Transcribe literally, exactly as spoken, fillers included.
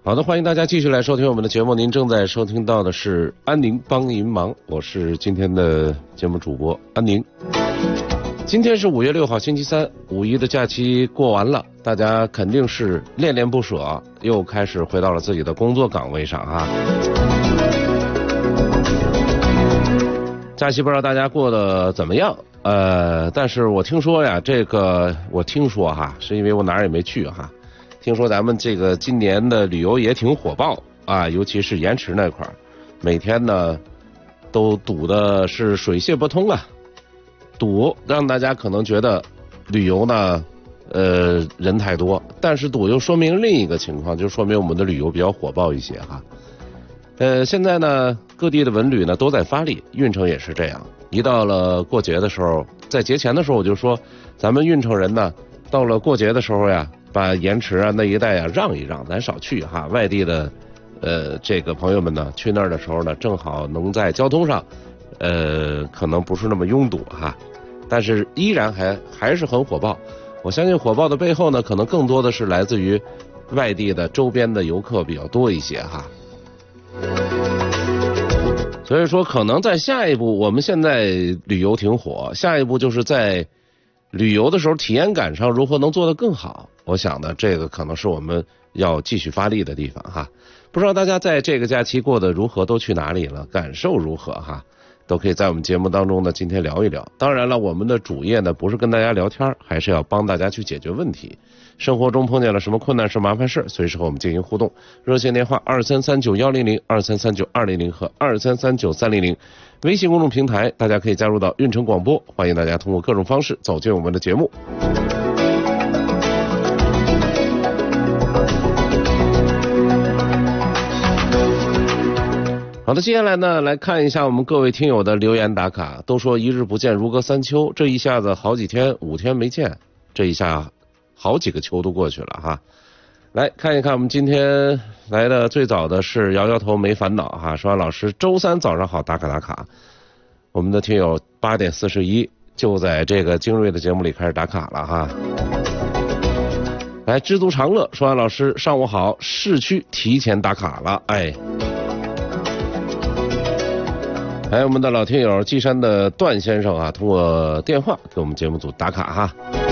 好的，欢迎大家继续来收听我们的节目。您正在收听到的是安宁帮您忙，我是今天的节目主播安宁。今天是五月六号星期三，五一的假期过完了，大家肯定是恋恋不舍，又开始回到了自己的工作岗位上啊。假期不知道大家过得怎么样？呃，但是我听说呀，这个我听说哈，是因为我哪儿也没去哈。听说咱们这个今年的旅游也挺火爆啊，尤其是盐池那块儿，每天呢都堵的是水泄不通啊，堵让大家可能觉得旅游呢，呃人太多，但是堵又说明另一个情况，就说明我们的旅游比较火爆一些哈。呃，现在呢各地的文旅呢都在发力，运城也是这样。一到了过节的时候，在节前的时候我就说，咱们运城人呢，到了过节的时候呀，把盐池啊那一带啊让一让，咱少去哈。外地的呃这个朋友们呢，去那儿的时候呢，正好能在交通上，呃可能不是那么拥堵哈，但是依然还还是很火爆。我相信火爆的背后呢，可能更多的是来自于外地的周边的游客比较多一些哈。所以说可能在下一步，我们现在旅游挺火，下一步就是在旅游的时候体验感上如何能做得更好，我想呢这个可能是我们要继续发力的地方哈。不知道大家在这个假期过得如何，都去哪里了，感受如何哈，都可以在我们节目当中呢今天聊一聊。当然了，我们的主业呢不是跟大家聊天，还是要帮大家去解决问题。生活中碰见了什么困难是麻烦事，随时和我们进行互动。热线电话二三三九一零零、二三三九二零零和二三三九三零零。微信公众平台大家可以加入到运城广播，欢迎大家通过各种方式走进我们的节目。好的，接下来呢来看一下我们各位听友的留言打卡。都说一日不见如隔三秋，这一下子好几天五天没见，这一下好几个秋都过去了哈。来看一看我们今天来的最早的是摇摇头没烦恼哈，说老师周三早上好，打卡打卡。我们的听友八点四十一就在这个精锐的节目里开始打卡了哈。来知足常乐说老师上午好，市区提前打卡了，哎。还有我们的老听友稷山的段先生啊，通过电话给我们节目组打卡哈。